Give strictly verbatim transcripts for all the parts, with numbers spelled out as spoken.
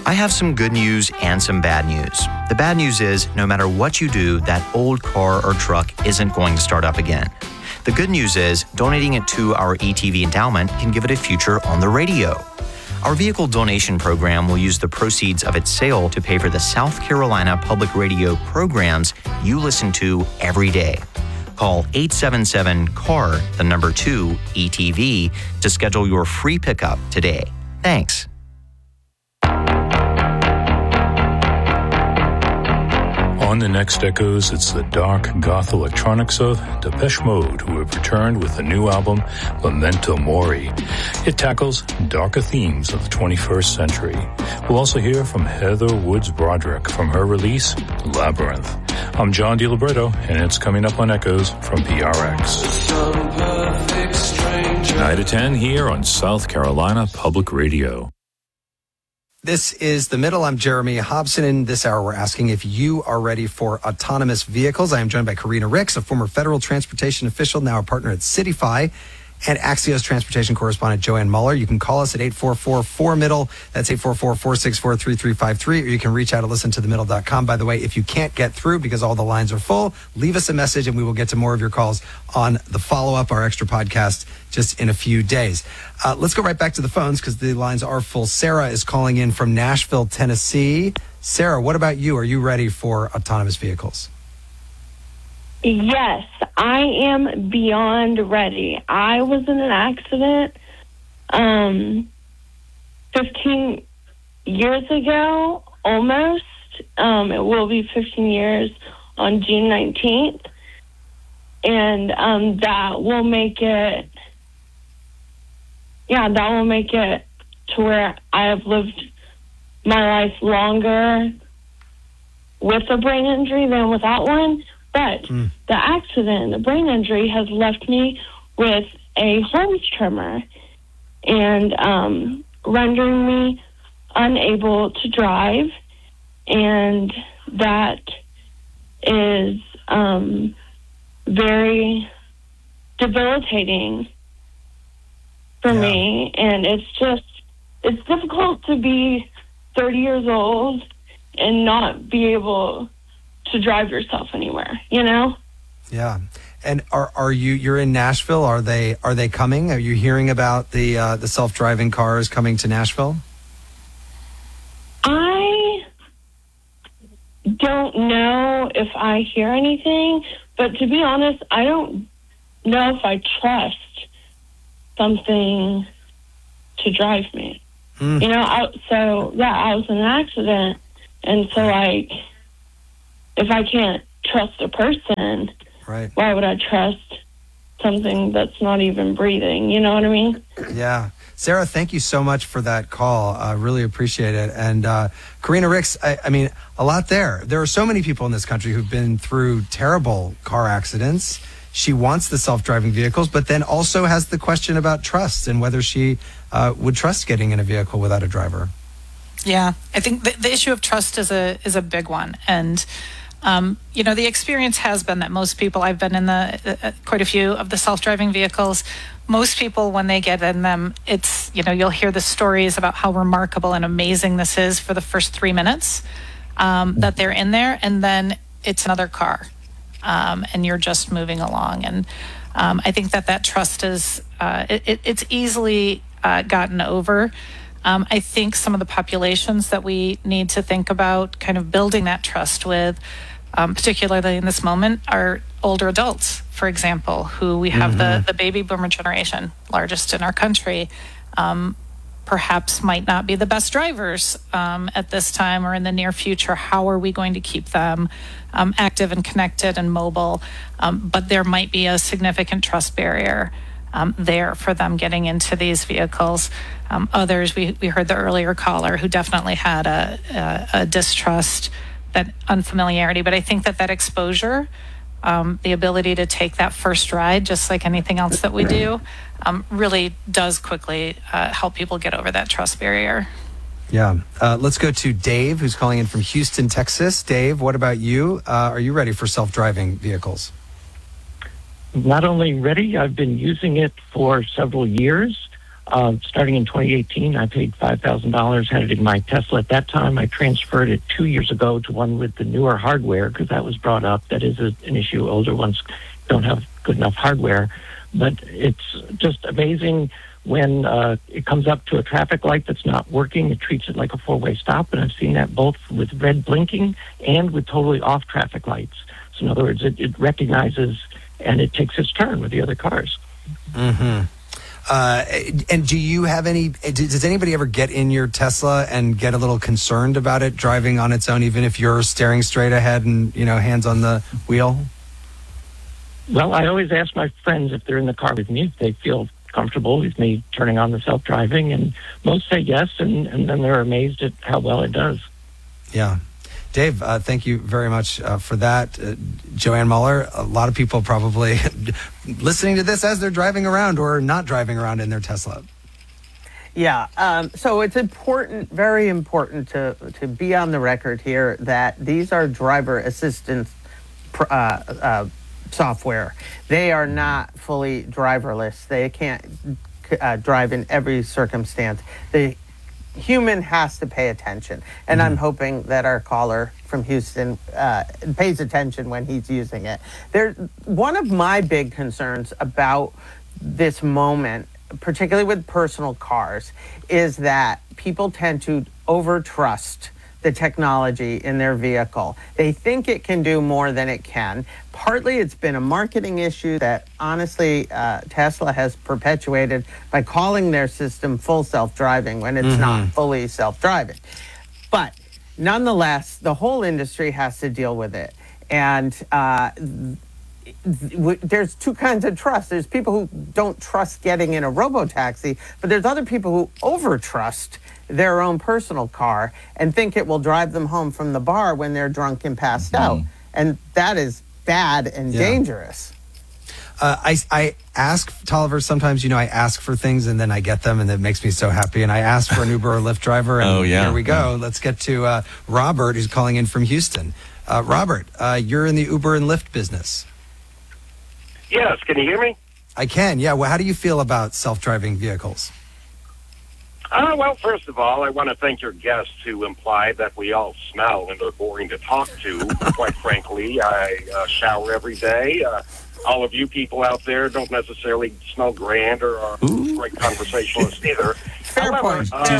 I have some good news and some bad news. The bad news is, no matter what you do, that old car or truck isn't going to start up again. The good news is, donating it to our E T V endowment can give it a future on the radio. Our vehicle donation program will use the proceeds of its sale to pay for the South Carolina Public Radio programs you listen to every day. Call eight seven seven C A R, the number two, E T V, to schedule your free pickup today. Thanks. On the next Echoes, it's the dark goth electronics of Depeche Mode, who have returned with the new album, Memento Mori. It tackles darker themes of the twenty-first century. We'll also hear from Heather Woods Broderick from her release, Labyrinth. I'm John DiLibretto, and it's coming up on Echoes from P R X. nine to ten here on South Carolina Public Radio. This is The Middle. I'm Jeremy Hobson. In this hour, we're asking if you are ready for autonomous vehicles. I am joined by Karina Ricks, a former federal transportation official, now a partner at CityFi, and Axios transportation correspondent Joanne Muller. You can call us at eight four four, four, middle. That's eight four four, four six four, three three five three. Or you can reach out and listen to the middle dot com. By the way, if you can't get through because all the lines are full, leave us a message and we will get to more of your calls on the follow-up, our extra podcast, just in a few days. Uh, let's go right back to the phones because the lines are full. Sarah is calling in from Nashville, Tennessee. Sarah, what about you? Are you ready for autonomous vehicles? Yes, I am beyond ready. I was in an accident um, fifteen years ago, almost. Um, it will be fifteen years on June nineteenth. And um, that will make it, yeah, that will make it to where I have lived my life longer with a brain injury than without one. But mm. the accident, the brain injury, has left me with a Holmes tremor and um, rendering me unable to drive. And that is um, very debilitating for yeah. me. And it's just, it's difficult to be thirty years old and not be able to drive yourself anywhere, you know? Yeah. And are are you you're in Nashville? Are they are they coming? Are you hearing about the uh, the self-driving cars coming to Nashville? I don't know if I hear anything, but to be honest, I don't know if I trust something to drive me. Mm. You know, I, so yeah, I was in an accident, and so like, if I can't trust a person, right, why would I trust something that's not even breathing? You know what I mean? Yeah. Sarah, thank you so much for that call. I uh, really appreciate it. And uh, Karina Ricks, I, I mean, a lot there. There are so many people in this country who've been through terrible car accidents. She wants the self-driving vehicles, but then also has the question about trust and whether she uh, would trust getting in a vehicle without a driver. Yeah, I think the, the issue of trust is a is a big one. And Um, you know, the experience has been that most people, I've been in the uh, quite a few of the self-driving vehicles. Most people, when they get in them, it's, you know, you'll hear the stories about how remarkable and amazing this is for the first three minutes um, that they're in there. And then it's another car um, and you're just moving along. And um, I think that that trust is, uh, it, it, it's easily uh, gotten over. Um, I think some of the populations that we need to think about kind of building that trust with, um, particularly in this moment, are older adults, for example, who we have mm-hmm. the, the baby boomer generation, largest in our country, um, perhaps might not be the best drivers um, at this time or in the near future. How are we going to keep them um, active and connected and mobile? Um, but there might be a significant trust barrier Um, there for them getting into these vehicles. Um, others, we, we heard the earlier caller who definitely had a, a, a distrust, that unfamiliarity. But I think that that exposure, um, the ability to take that first ride, just like anything else that we do, um, really does quickly uh, help people get over that trust barrier. Yeah. Uh, let's go to Dave, who's calling in from Houston, Texas. Dave, what about you? Uh, are you ready for self-driving vehicles? Not only ready, I've been using it for several years. Uh, starting in twenty eighteen, I paid five thousand dollars, had it in my Tesla at that time. I transferred it two years ago to one with the newer hardware because that was brought up. That is a, an issue. Older ones don't have good enough hardware. But it's just amazing when uh, it comes up to a traffic light that's not working. It treats it like a four-way stop, and I've seen that both with red blinking and with totally off traffic lights. So in other words, it, it recognizes and it takes its turn with the other cars. Mm-hmm. Uh, and do you have any, does anybody ever get in your Tesla and get a little concerned about it driving on its own, even if you're staring straight ahead and, you know, hands on the wheel? Well, I always ask my friends if they're in the car with me, if they feel comfortable with me turning on the self-driving, and most say yes, and, and then they're amazed at how well it does. Yeah. Dave, uh, thank you very much uh, for that. Uh, Joanne Muller, a lot of people probably listening to this as they're driving around or not driving around in their Tesla. Yeah, um, so it's important, very important to, to be on the record here that these are driver assistance uh, uh, software. They are not fully driverless. They can't uh, drive in every circumstance. The human has to pay attention, and mm-hmm. I'm hoping that our caller from Houston uh, pays attention when he's using it. There, one of my big concerns about this moment, particularly with personal cars, is that people tend to overtrust the technology in their vehicle. They think it can do more than it can. Partly it's been a marketing issue that honestly uh, Tesla has perpetuated by calling their system full self-driving when it's mm-hmm. not fully self-driving. But nonetheless, the whole industry has to deal with it. And uh, there's two kinds of trust. There's people who don't trust getting in a robo-taxi, but there's other people who over-trust their own personal car and think it will drive them home from the bar when they're drunk and passed mm-hmm. out. And that is bad and yeah. dangerous. Uh, I, I ask Tolliver sometimes, you know, I ask for things and then I get them and it makes me so happy. And I ask for an Uber or Lyft driver and oh, yeah. here we go. Yeah. Let's get to uh, Robert, who's calling in from Houston. Uh, Robert, uh, you're in the Uber and Lyft business. Yes, can you hear me? I can, yeah. Well, how do you feel about self-driving vehicles? Uh, well, first of all, I want to thank your guests who implied that we all smell and are boring to talk to. Quite frankly, I uh, shower every day. Uh, all of you people out there don't necessarily smell grand or are Ooh. great conversationalists either. Fair However, point. Um,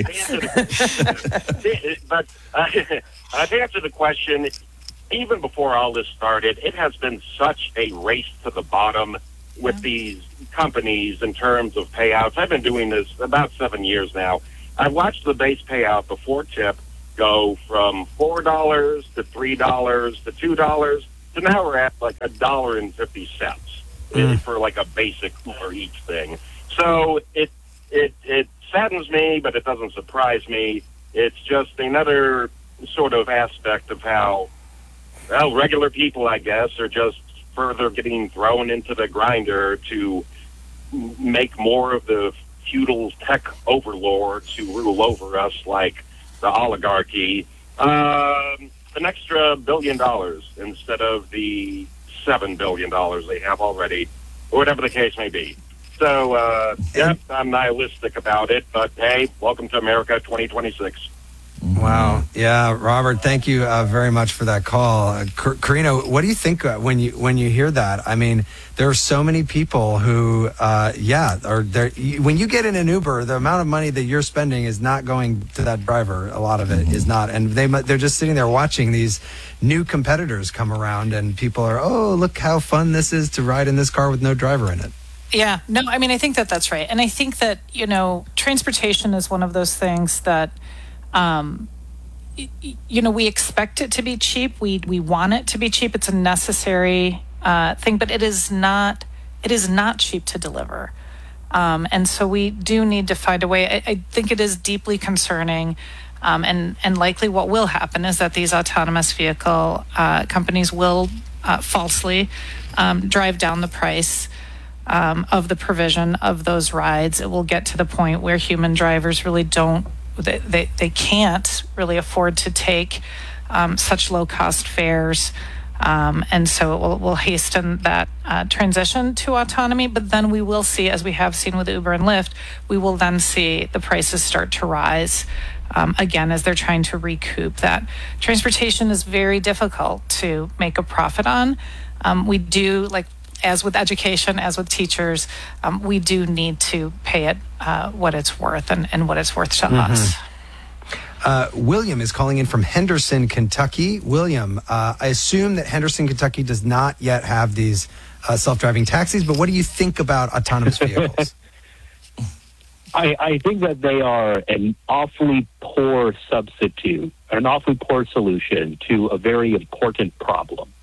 the, but uh, to answer the question, even before all this started, it has been such a race to the bottom with these companies in terms of payouts. I've been doing this about seven years now. I've watched the base payout before tip go from four dollars to three dollars to two dollars to now we're at like a dollar and fifty cents mm. for like a basic for each thing. So it it it saddens me, but it doesn't surprise me. It's just another sort of aspect of how, well, regular people, I guess, are just further getting thrown into the grinder to make more of the feudal tech overlords who rule over us like the oligarchy um, an extra billion dollars instead of the seven billion dollars they have already, or whatever the case may be. So, uh, yep, I'm nihilistic about it, but hey, welcome to America twenty twenty-six. Wow. Yeah, Robert, thank you uh, very much for that call. Uh, Karina, what do you think uh, when you when you hear that? I mean, there are so many people who, uh, yeah, are there. When you get in an Uber, the amount of money that you're spending is not going to that driver. A lot of it is not, and they they're just sitting there watching these new competitors come around, and people are, oh, look how fun this is to ride in this car with no driver in it. Yeah, no, I mean, I think that that's right, and I think that you know, transportation is one of those things that. Um, you know, we expect it to be cheap. We we want it to be cheap. It's a necessary uh, thing, but it is not. It is not cheap to deliver, um, and so we do need to find a way. I, I think it is deeply concerning, um, and and likely what will happen is that these autonomous vehicle uh, companies will uh, falsely um, drive down the price. Um, of the provision of those rides. It will get to the point where human drivers really don't. They, they, they can't really afford to take um, such low cost fares Um, and so it will, will hasten that uh, transition to autonomy. But then we will see, as we have seen with Uber and Lyft, we will then see the prices start to rise um, again as they're trying to recoup that. Transportation is very difficult to make a profit on. Um, we do, like as with education, as with teachers, um, we do need to pay it uh, what it's worth and, and what it's worth to mm-hmm. us. Uh, William is calling in from Henderson, Kentucky. William, uh, I assume that Henderson, Kentucky does not yet have these uh, self-driving taxis, but what do you think about autonomous vehicles? I, I think that they are an awfully poor substitute, an awfully poor solution to a very important problem.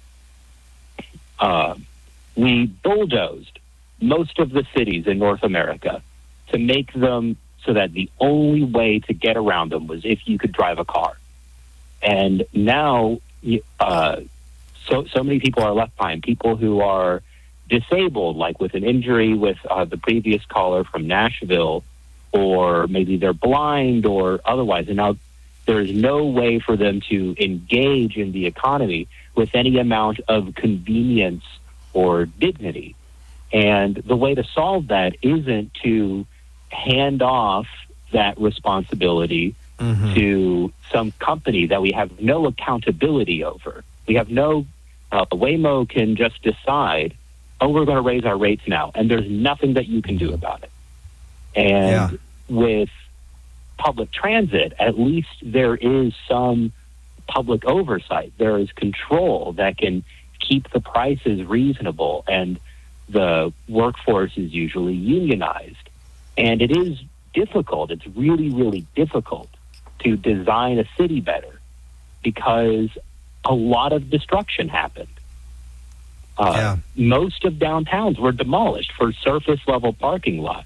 Uh, we bulldozed most of the cities in North America to make them so that the only way to get around them was if you could drive a car. And now, uh, so so many people are left behind. People who are disabled, like with an injury with uh, the previous caller from Nashville, or maybe they're blind or otherwise. And now there's no way for them to engage in the economy with any amount of convenience or dignity. And the way to solve that isn't to hand off that responsibility mm-hmm. to some company that we have no accountability over. We have no, uh, Waymo can just decide, oh, we're going to raise our rates now, and there's nothing that you can do about it. And yeah. with public transit, at least there is some public oversight. There is control that can keep the prices reasonable, and the workforce is usually unionized. And it is difficult. It's really, really difficult to design a city better because a lot of destruction happened. Uh, yeah. Most of downtowns were demolished for surface level parking lots.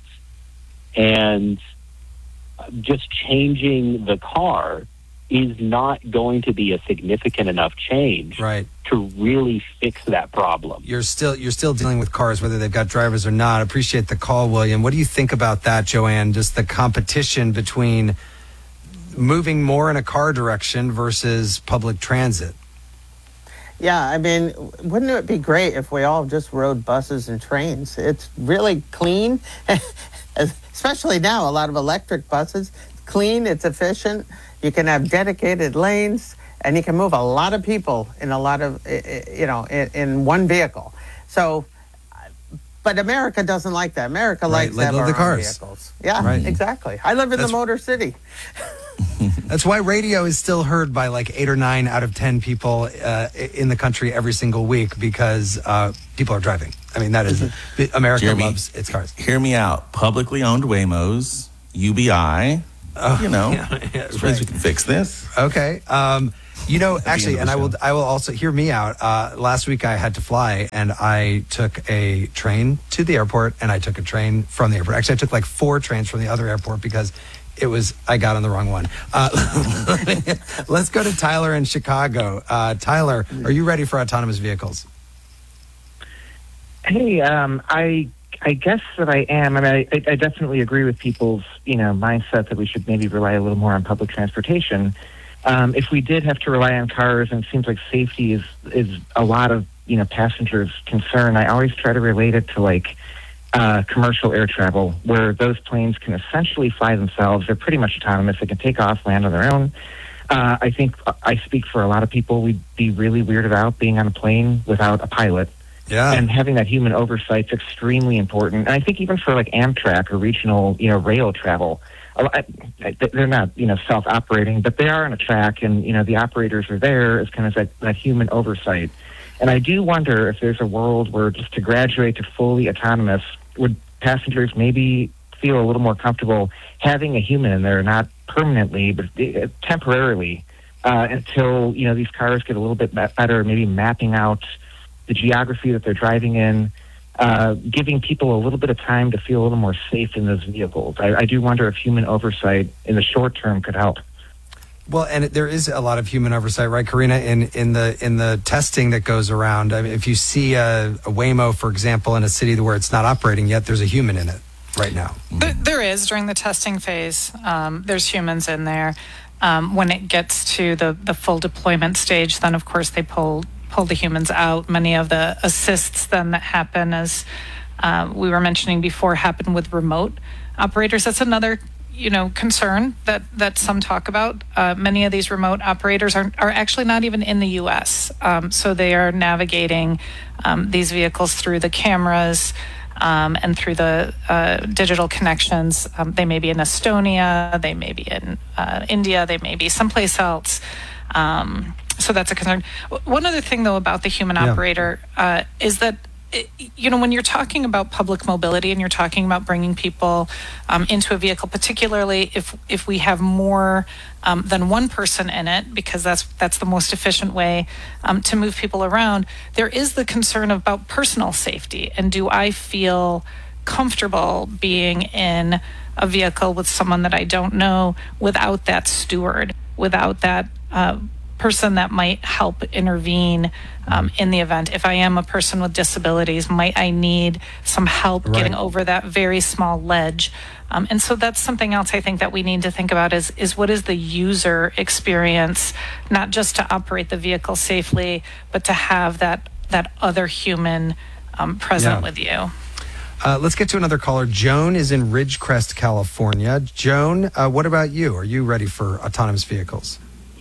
And just changing the car is not going to be a significant enough change right. to really fix that problem. You're still you're still dealing with cars, whether they've got drivers or not. I appreciate the call, William. What do you think about that, Joanne? Just the competition between moving more in a car direction versus public transit. Yeah, I mean, wouldn't it be great if we all just rode buses and trains? It's really clean, especially now, a lot of electric buses. Clean, it's efficient. You can have dedicated lanes, and you can move a lot of people in a lot of, you know, in, in one vehicle. So, but America doesn't like that. America right. likes to have the our cars. own vehicles. Yeah, right. exactly. I live in That's, the Motor City. That's why radio is still heard by like eight or nine out of ten people uh, in the country every single week because uh, people are driving. I mean, that is, America Jeremy, loves its cars. Hear me out. Publicly owned Waymos, U B I, oh, you know, yeah, yeah, suppose right. we can fix this. Okay. Um, you know, actually, and I will I will also, hear me out. Uh, last week I had to fly, and I took a train to the airport, and I took a train from the airport. Actually, I took like four trains from the other airport because it was, I got on the wrong one. Uh, let's go to Tyler in Chicago. Uh, Tyler, are you ready for autonomous vehicles? Hey, um, I I guess that I am. I mean, I, I definitely agree with people's, you know, mindset that we should maybe rely a little more on public transportation. Um, if we did have to rely on cars, and it seems like safety is is a lot of, you know, passengers' concern, I always try to relate it to like uh, commercial air travel, where those planes can essentially fly themselves. They're pretty much autonomous. They can take off, land on their own. Uh, I think I speak for a lot of people. We'd be really weirded out being on a plane without a pilot. Yeah. And having that human oversight is extremely important. And I think even for like Amtrak or regional, you know, rail travel, they're not, you know, self-operating, but they are on a track, and, you know, the operators are there as kind of that, that human oversight. And I do wonder if there's a world where just to graduate to fully autonomous, would passengers maybe feel a little more comfortable having a human in there, not permanently, but temporarily, uh, until, you know, these cars get a little bit better, maybe mapping out the geography that they're driving in, uh, giving people a little bit of time to feel a little more safe in those vehicles. I, I do wonder if human oversight in the short term could help. Well, and there is a lot of human oversight, right, Karina, in, in the in the testing that goes around. I mean, if you see a, a Waymo, for example, in a city where it's not operating yet, there's a human in it right now. There, there is during the testing phase. Um, there's humans in there. Um, when it gets to the, the full deployment stage, then of course they pull pull the humans out. Many of the assists then that happen, as uh, we were mentioning before, happen with remote operators. That's another, you know, concern that, that some talk about. Uh, many of these remote operators are, are actually not even in the U S. Um, so they are navigating um, these vehicles through the cameras um, and through the uh, digital connections. Um, they may be in Estonia, they may be in uh, India, they may be someplace else. Um, so that's a concern. One other thing, though, about the human Yeah. operator uh, is that, you know, when you're talking about public mobility and you're talking about bringing people um, into a vehicle, particularly if if we have more um, than one person in it, because that's that's the most efficient way um, to move people around, there is the concern about personal safety. And do I feel comfortable being in a vehicle with someone that I don't know without that steward, without that uh, person that might help intervene um, in the event? If I am a person with disabilities, might I need some help Right. getting over that very small ledge? Um, and so that's something else I think that we need to think about is, is what is the user experience, not just to operate the vehicle safely, but to have that, that other human um, present Yeah. with you. Uh, let's get to another caller. Joan is in Ridgecrest, California. Joan, uh, what about you? Are you ready for autonomous vehicles?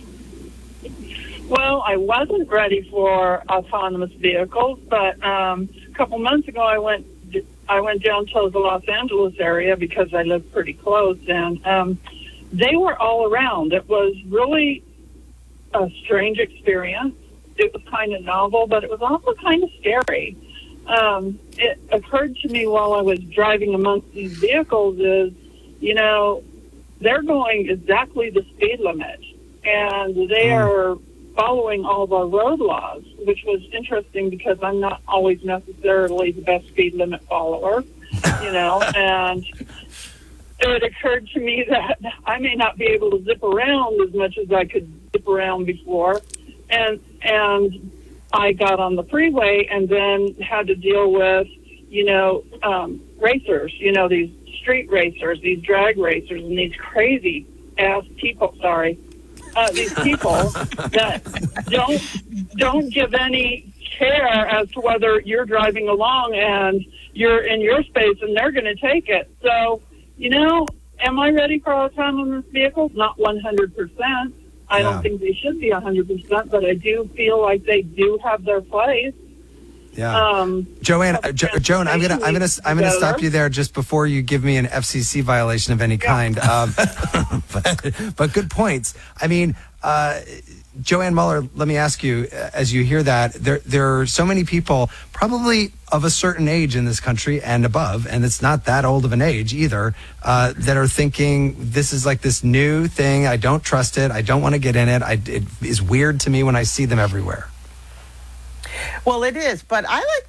Well, I wasn't ready for autonomous vehicles, but um, a couple months ago, I went I went down to the Los Angeles area because I live pretty close, and um, they were all around. It was really a strange experience. It was kind of novel, but it was also kind of scary. Um, it occurred to me while I was driving amongst these vehicles is, you know, they're going exactly the speed limit, and they Mm. are following all the road laws, which was interesting because I'm not always necessarily the best speed limit follower, you know, and it occurred to me that I may not be able to zip around as much as I could zip around before. And, and I got on the freeway and then had to deal with, you know, um, racers, you know, these street racers, these drag racers, and these crazy ass people, sorry, Uh, these people that don't don't give any care as to whether you're driving along and you're in your space and they're going to take it. So, you know, am I ready for autonomous vehicles? Not one hundred percent. I Yeah. don't think they should be one hundred percent, but I do feel like they do have their place. Yeah. Um, Joanne, uh, jo- Joan, I'm gonna, I'm gonna, I'm gonna stop you there just before you give me an F C C violation of any kind. Um, but, but good points. I mean, uh, Joanne Muller, let me ask you: as you hear that, there, there are so many people, probably of a certain age in this country and above, and it's not that old of an age either, uh, that are thinking this is like this new thing. I don't trust it. I don't want to get in it. I, it is weird to me when I see them everywhere. Well, it is, but I like